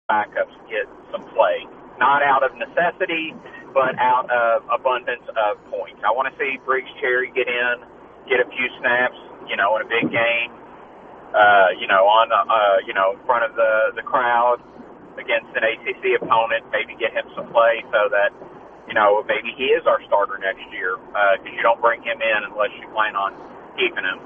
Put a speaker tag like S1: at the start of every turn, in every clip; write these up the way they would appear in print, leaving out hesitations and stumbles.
S1: backups get some play. Not out of necessity, but out of abundance of points. I want to see Briggs Cherry get a few snaps, in a big game, in front of the crowd against an ACC opponent, maybe get him some play so that, maybe he is our starter next year, because you don't bring him in unless you plan on keeping him.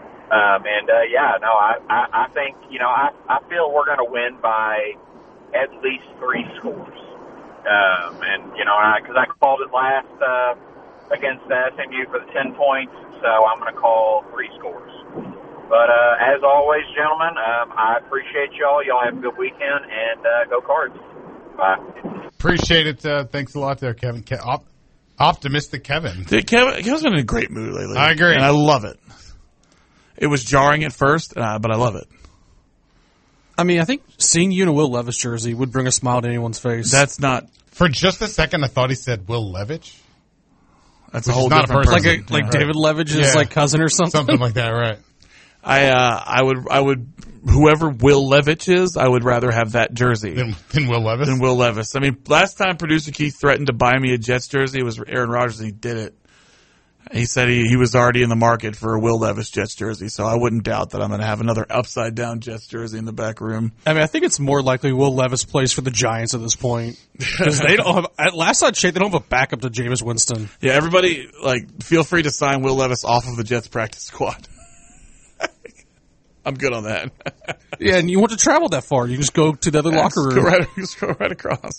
S1: I think, I feel we're going to win by at least 3 scores. Because I called it last against SMU for the 10 points, so I'm going to call 3 scores. But as always, gentlemen, I appreciate y'all. Y'all have a good weekend, and go Cards. Bye.
S2: Appreciate it. Thanks a lot there, Kevin. Optimistic Kevin.
S3: Dude, Kevin's been in a great mood lately.
S2: I agree.
S3: And I love it. It was jarring at first, but I love it.
S4: I mean, I think seeing you in a Will Levis jersey would bring a smile to anyone's face.
S3: That's not...
S2: For just a second, I thought he said Will Levis.
S3: That's a whole different
S2: person.
S4: Like David Levich's cousin or something?
S2: Something like that, right.
S3: I would whoever Will Levis is, I would rather have that jersey
S2: than Will Levis.
S3: Than Will Levis. I mean, last time producer Keith threatened to buy me a Jets jersey, it was Aaron Rodgers, and he did it. He said he was already in the market for a Will Levis Jets jersey, so I wouldn't doubt that I'm going to have another upside-down Jets jersey in the back room.
S4: I mean, I think it's more likely Will Levis plays for the Giants at this point. Because they don't have, at last I checked, they don't have a backup to Jameis Winston.
S3: Yeah, everybody, feel free to sign Will Levis off of the Jets practice squad. I'm good on that.
S4: Yeah, and you want to travel that far. You just go to the other locker room.
S3: Just go right across.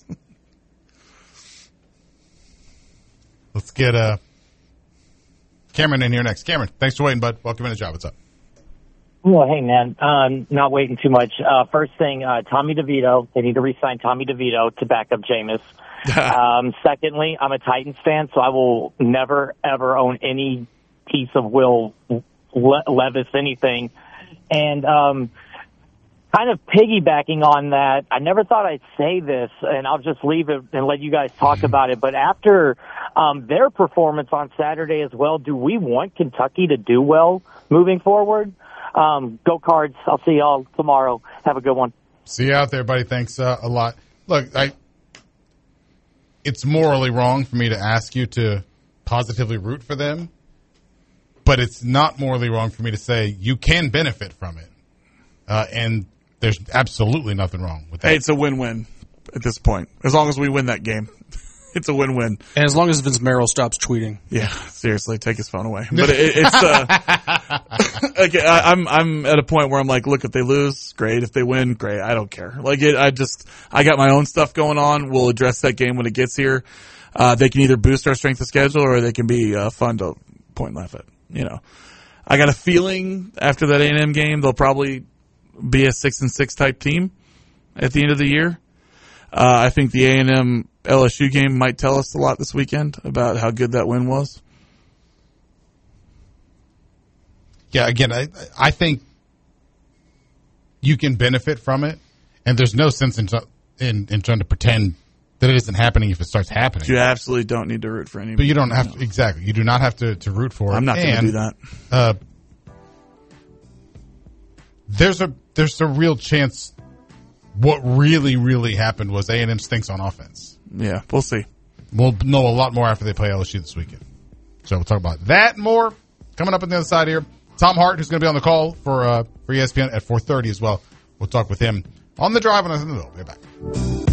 S2: Let's get Cameron in here next. Cameron, thanks for waiting, bud. Welcome in the job. What's up?
S5: Well, hey, man. Not waiting too much. First thing, Tommy DeVito. They need to re-sign Tommy DeVito to back up Jameis. Secondly, I'm a Titans fan, so I will never, ever own any piece of Will Levis anything. And kind of piggybacking on that, I never thought I'd say this, and I'll just leave it and let you guys talk about it. But after their performance on Saturday as well, do we want Kentucky to do well moving forward? Go Cards. I'll see y'all tomorrow. Have a good one.
S2: See you out there, buddy. Thanks a lot. Look, it's morally wrong for me to ask you to positively root for them, but it's not morally wrong for me to say you can benefit from it. And there's absolutely nothing wrong with that.
S3: Hey, it's a win-win at this point. As long as we win that game, it's a win-win.
S4: And as long as Vince Merrill stops tweeting.
S3: Yeah, seriously, take his phone away. But okay, I'm at a point where I'm like, look, if they lose, great. If they win, great. I don't care. I got my own stuff going on. We'll address that game when it gets here. They can either boost our strength of schedule or they can be fun to point and laugh at. I got a feeling after that A&M game, they'll probably be a 6-6 type team at the end of the year. I think the A&M LSU game might tell us a lot this weekend about how good that win was.
S2: Yeah, again, I think you can benefit from it, and there's no sense in trying to pretend that it isn't happening if it starts happening.
S3: You absolutely don't need to root for anybody.
S2: But you don't have to, exactly. You do not have to root for it.
S3: I'm not going to do that.
S2: There's a real chance what really, really happened was A&M stinks on offense.
S3: Yeah, we'll see.
S2: We'll know a lot more after they play LSU this weekend. So we'll talk about that and more coming up on the other side here. Tom Hart, who's going to be on the call for ESPN at 4:30 as well. We'll talk with him on the drive on the We'll be back.